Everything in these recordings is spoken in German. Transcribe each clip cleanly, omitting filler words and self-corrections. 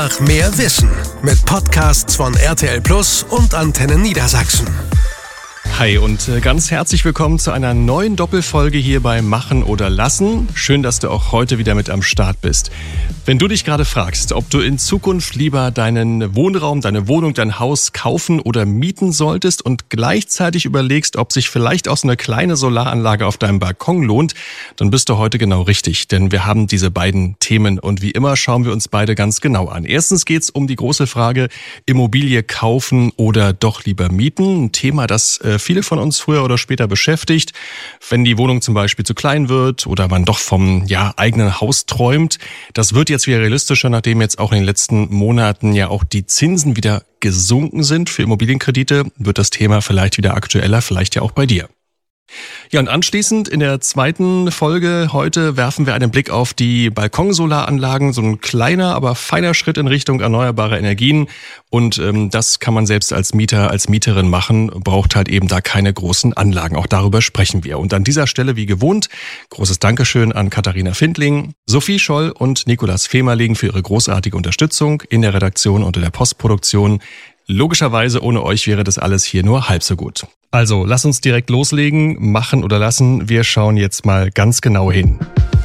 Nach mehr Wissen mit Podcasts von RTL Plus und Antenne Niedersachsen. Hi und ganz herzlich willkommen zu einer neuen Doppelfolge hier bei Machen oder Lassen. Schön, dass du auch heute wieder mit am Start bist. Wenn du dich gerade fragst, ob du in Zukunft lieber deinen Wohnraum, deine Wohnung, dein Haus kaufen oder mieten solltest und gleichzeitig überlegst, ob sich vielleicht auch so eine kleine Solaranlage auf deinem Balkon lohnt, dann bist du heute genau richtig, denn wir haben diese beiden Themen und wie immer schauen wir uns beide ganz genau an. Erstens geht es um die große Frage, Immobilie kaufen oder doch lieber mieten. Ein Thema, das viele von uns früher oder später beschäftigt, wenn die Wohnung zum Beispiel zu klein wird oder man doch vom eigenen Haus träumt. Das wird jetzt wieder realistischer, nachdem jetzt auch in den letzten Monaten ja auch die Zinsen wieder gesunken sind für Immobilienkredite, wird das Thema vielleicht wieder aktueller, vielleicht ja auch bei dir. Ja, und anschließend in der zweiten Folge heute werfen wir einen Blick auf die Balkonsolaranlagen. So ein kleiner, aber feiner Schritt in Richtung erneuerbare Energien. Und das kann man selbst als Mieter, als Mieterin machen, braucht halt eben da keine großen Anlagen. Auch darüber sprechen wir. Und an dieser Stelle, wie gewohnt, großes Dankeschön an Katharina Findling, Sophie Scholl und Nikolas Femerling für ihre großartige Unterstützung in der Redaktion und in der Postproduktion. Logischerweise ohne euch wäre das alles hier nur halb so gut. Also, lass uns direkt loslegen, machen oder lassen. Wir schauen jetzt mal ganz genau hin.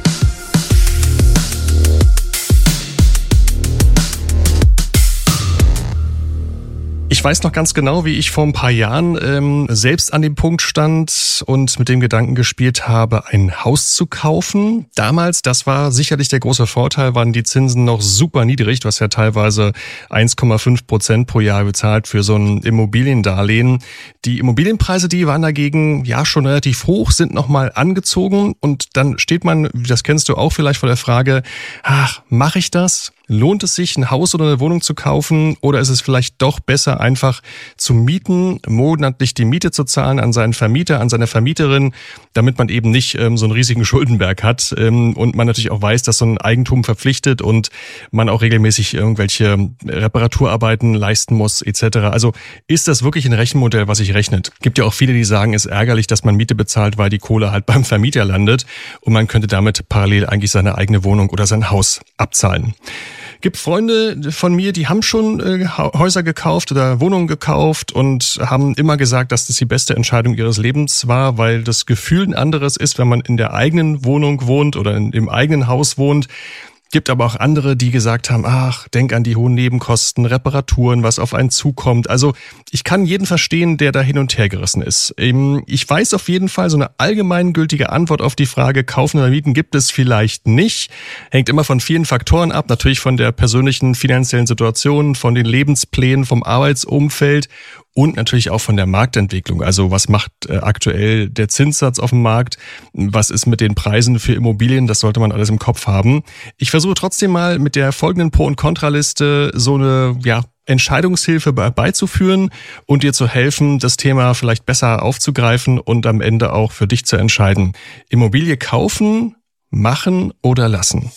Ich weiß noch ganz genau, wie ich vor ein paar Jahren selbst an dem Punkt stand und mit dem Gedanken gespielt habe, ein Haus zu kaufen. Damals, das war sicherlich der große Vorteil, waren die Zinsen noch super niedrig. Du hast ja teilweise 1,5% pro Jahr bezahlt für so ein Immobiliendarlehen. Die Immobilienpreise, die waren dagegen ja schon relativ hoch, sind nochmal angezogen. Und dann steht man, das kennst du auch vielleicht, vor der Frage, mache ich das? Lohnt es sich, ein Haus oder eine Wohnung zu kaufen oder ist es vielleicht doch besser, einfach zu mieten, monatlich die Miete zu zahlen an seinen Vermieter, an seine Vermieterin, damit man eben nicht so einen riesigen Schuldenberg hat und man natürlich auch weiß, dass so ein Eigentum verpflichtet und man auch regelmäßig irgendwelche Reparaturarbeiten leisten muss etc. Also ist das wirklich ein Rechenmodell, was sich rechnet? Gibt ja auch viele, die sagen, es ist ärgerlich, dass man Miete bezahlt, weil die Kohle halt beim Vermieter landet und man könnte damit parallel eigentlich seine eigene Wohnung oder sein Haus abzahlen. Gibt Freunde von mir, die haben schon Häuser gekauft oder Wohnungen gekauft und haben immer gesagt, dass das die beste Entscheidung ihres Lebens war, weil das Gefühl ein anderes ist, wenn man in der eigenen Wohnung wohnt oder im eigenen Haus wohnt. Gibt aber auch andere, die gesagt haben, denk an die hohen Nebenkosten, Reparaturen, was auf einen zukommt. Also ich kann jeden verstehen, der da hin und her gerissen ist. Ich weiß auf jeden Fall, so eine allgemeingültige Antwort auf die Frage, kaufen oder mieten gibt es vielleicht nicht. Hängt immer von vielen Faktoren ab, natürlich von der persönlichen finanziellen Situation, von den Lebensplänen, vom Arbeitsumfeld und natürlich auch von der Marktentwicklung. Also was macht aktuell der Zinssatz auf dem Markt? Was ist mit den Preisen für Immobilien? Das sollte man alles im Kopf haben. Ich versuche trotzdem mal mit der folgenden Pro- und Kontraliste so eine Entscheidungshilfe beizuführen und dir zu helfen, das Thema vielleicht besser aufzugreifen und am Ende auch für dich zu entscheiden. Immobilie kaufen, machen oder lassen?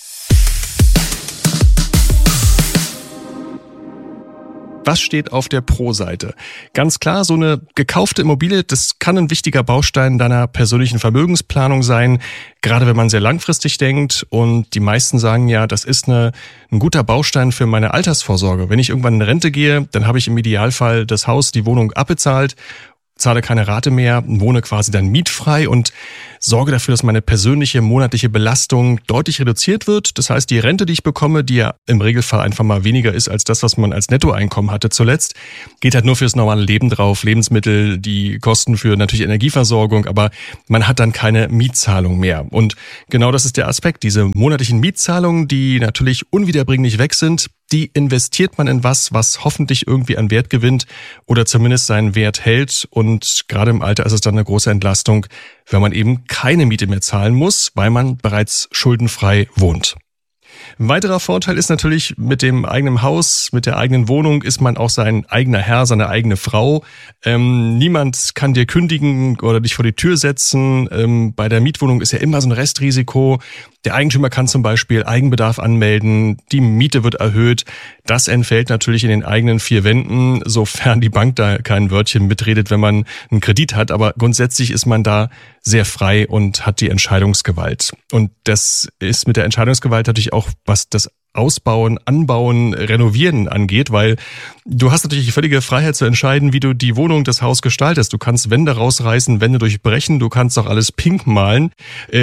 Was steht auf der Pro-Seite? Ganz klar, so eine gekaufte Immobilie, das kann ein wichtiger Baustein deiner persönlichen Vermögensplanung sein, gerade wenn man sehr langfristig denkt. Und die meisten sagen ja, das ist ein guter Baustein für meine Altersvorsorge. Wenn ich irgendwann in Rente gehe, dann habe ich im Idealfall das Haus, die Wohnung abbezahlt, zahle keine Rate mehr, wohne quasi dann mietfrei und sorge dafür, dass meine persönliche monatliche Belastung deutlich reduziert wird. Das heißt, die Rente, die ich bekomme, die ja im Regelfall einfach mal weniger ist als das, was man als Nettoeinkommen hatte zuletzt, geht halt nur fürs normale Leben drauf, Lebensmittel, die Kosten für natürlich Energieversorgung, aber man hat dann keine Mietzahlung mehr. Und genau das ist der Aspekt, diese monatlichen Mietzahlungen, die natürlich unwiederbringlich weg sind, die investiert man in was hoffentlich irgendwie an Wert gewinnt oder zumindest seinen Wert hält. Und gerade im Alter ist es dann eine große Entlastung, wenn man eben keine Miete mehr zahlen muss, weil man bereits schuldenfrei wohnt. Ein weiterer Vorteil ist natürlich, mit dem eigenen Haus, mit der eigenen Wohnung ist man auch sein eigener Herr, seine eigene Frau. Niemand kann dir kündigen oder dich vor die Tür setzen. Bei der Mietwohnung ist ja immer so ein Restrisiko. Der Eigentümer kann zum Beispiel Eigenbedarf anmelden, die Miete wird erhöht. Das entfällt natürlich in den eigenen vier Wänden, sofern die Bank da kein Wörtchen mitredet, wenn man einen Kredit hat. Aber grundsätzlich ist man da sehr frei und hat die Entscheidungsgewalt. Und das ist mit der Entscheidungsgewalt natürlich auch, was das Ausbauen, Anbauen, Renovieren angeht, weil du hast natürlich die völlige Freiheit zu entscheiden, wie du die Wohnung, das Haus gestaltest. Du kannst Wände rausreißen, Wände durchbrechen, du kannst auch alles pink malen.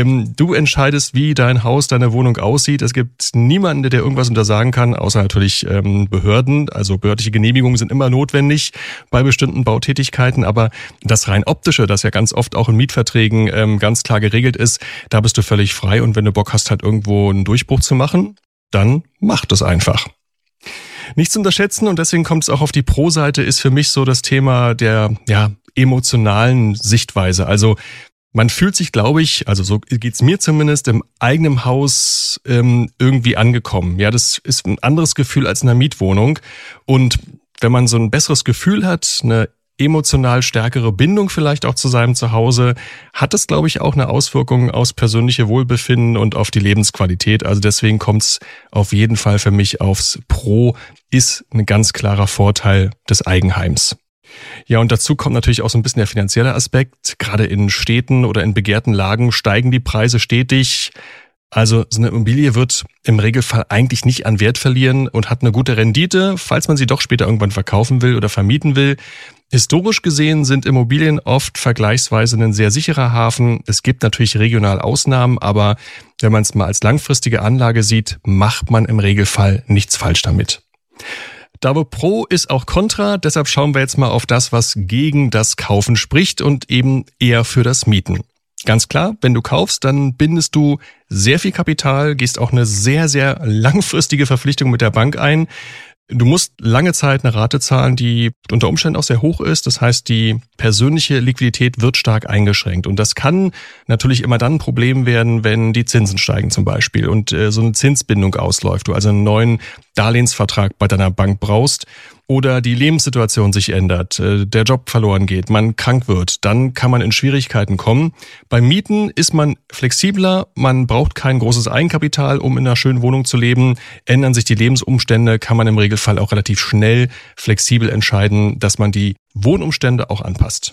Du entscheidest, wie dein Haus, deine Wohnung aussieht. Es gibt niemanden, der dir irgendwas untersagen kann, außer natürlich Behörden. Also behördliche Genehmigungen sind immer notwendig bei bestimmten Bautätigkeiten, aber das rein optische, das ja ganz oft auch in Mietverträgen ganz klar geregelt ist, da bist du völlig frei und wenn du Bock hast, halt irgendwo einen Durchbruch zu machen, dann macht es einfach. Nicht zu unterschätzen und deswegen kommt es auch auf die Pro-Seite, ist für mich so das Thema der emotionalen Sichtweise. Also man fühlt sich, glaube ich, also so geht's mir zumindest, im eigenen Haus irgendwie angekommen. Ja, das ist ein anderes Gefühl als in einer Mietwohnung. Und wenn man so ein besseres Gefühl hat, eine emotional stärkere Bindung vielleicht auch zu seinem Zuhause, hat es, glaube ich, auch eine Auswirkung aufs persönliche Wohlbefinden und auf die Lebensqualität. Also deswegen kommt es auf jeden Fall für mich aufs Pro, ist ein ganz klarer Vorteil des Eigenheims. Ja, und dazu kommt natürlich auch so ein bisschen der finanzielle Aspekt. Gerade in Städten oder in begehrten Lagen steigen die Preise stetig. Also so eine Immobilie wird im Regelfall eigentlich nicht an Wert verlieren und hat eine gute Rendite, falls man sie doch später irgendwann verkaufen will oder vermieten will. Historisch gesehen sind Immobilien oft vergleichsweise ein sehr sicherer Hafen. Es gibt natürlich regional Ausnahmen, aber wenn man es mal als langfristige Anlage sieht, macht man im Regelfall nichts falsch damit. Da wo Pro ist auch Contra, deshalb schauen wir jetzt mal auf das, was gegen das Kaufen spricht und eben eher für das Mieten. Ganz klar, wenn du kaufst, dann bindest du sehr viel Kapital, gehst auch eine sehr, sehr langfristige Verpflichtung mit der Bank ein. Du musst lange Zeit eine Rate zahlen, die unter Umständen auch sehr hoch ist. Das heißt, die persönliche Liquidität wird stark eingeschränkt. Und das kann natürlich immer dann ein Problem werden, wenn die Zinsen steigen zum Beispiel und so eine Zinsbindung ausläuft. Du also einen neuen Darlehensvertrag bei deiner Bank brauchst oder die Lebenssituation sich ändert, der Job verloren geht, man krank wird, dann kann man in Schwierigkeiten kommen. Beim Mieten ist man flexibler, man braucht kein großes Eigenkapital, um in einer schönen Wohnung zu leben. Ändern sich die Lebensumstände, kann man im Regelfall auch relativ schnell flexibel entscheiden, dass man die Wohnumstände auch anpasst.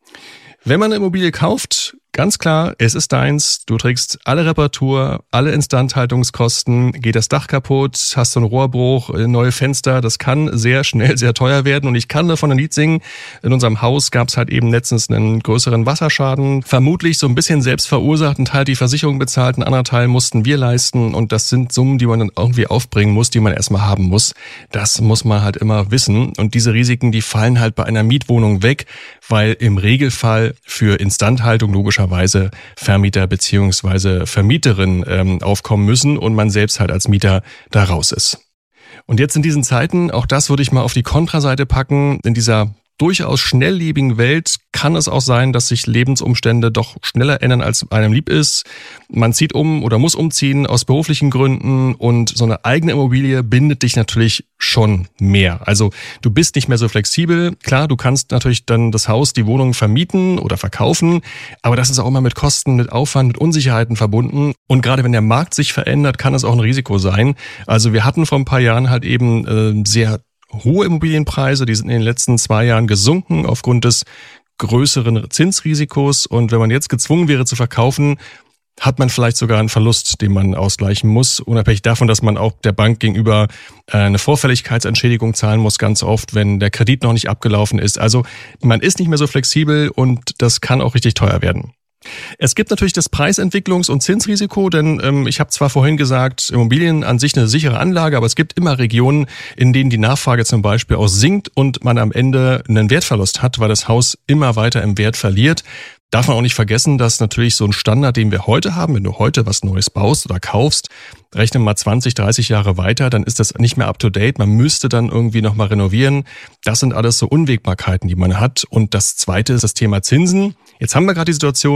Wenn man eine Immobilie kauft, ganz klar, es ist deins, du trägst alle Reparatur, alle Instandhaltungskosten, geht das Dach kaputt, hast du einen Rohrbruch, neue Fenster, das kann sehr schnell sehr teuer werden und ich kann davon ein Lied singen. In unserem Haus gab es halt eben letztens einen größeren Wasserschaden, vermutlich so ein bisschen selbst verursacht, ein Teil die Versicherung bezahlt, ein anderer Teil mussten wir leisten und das sind Summen, die man dann irgendwie aufbringen muss, die man erstmal haben muss. Das muss man halt immer wissen und diese Risiken, die fallen halt bei einer Mietwohnung weg, weil im Regelfall für Instandhaltung logischerweise Vermieter bzw. Vermieterin aufkommen müssen und man selbst halt als Mieter da raus ist. Und jetzt in diesen Zeiten, auch das würde ich mal auf die Kontraseite packen, in dieser durchaus schnelllebigen Welt kann es auch sein, dass sich Lebensumstände doch schneller ändern, als einem lieb ist. Man zieht um oder muss umziehen aus beruflichen Gründen und so eine eigene Immobilie bindet dich natürlich schon mehr. Also du bist nicht mehr so flexibel. Klar, du kannst natürlich dann das Haus, die Wohnung vermieten oder verkaufen, aber das ist auch immer mit Kosten, mit Aufwand, mit Unsicherheiten verbunden. Und gerade wenn der Markt sich verändert, kann es auch ein Risiko sein. Also wir hatten vor ein paar Jahren halt eben sehr hohe Immobilienpreise, die sind in den letzten 2 Jahren gesunken aufgrund des größeren Zinsrisikos. Und wenn man jetzt gezwungen wäre zu verkaufen, hat man vielleicht sogar einen Verlust, den man ausgleichen muss, unabhängig davon, dass man auch der Bank gegenüber eine Vorfälligkeitsentschädigung zahlen muss, ganz oft, wenn der Kredit noch nicht abgelaufen ist. Also man ist nicht mehr so flexibel und das kann auch richtig teuer werden. Es gibt natürlich das Preisentwicklungs- und Zinsrisiko, denn ich habe zwar vorhin gesagt, Immobilien an sich eine sichere Anlage, aber es gibt immer Regionen, in denen die Nachfrage zum Beispiel auch sinkt und man am Ende einen Wertverlust hat, weil das Haus immer weiter im Wert verliert. Darf man auch nicht vergessen, dass natürlich so ein Standard, den wir heute haben, wenn du heute was Neues baust oder kaufst, rechne mal 20, 30 Jahre weiter, dann ist das nicht mehr up to date. Man müsste dann irgendwie nochmal renovieren. Das sind alles so Unwägbarkeiten, die man hat. Und das Zweite ist das Thema Zinsen. Jetzt haben wir gerade die Situation,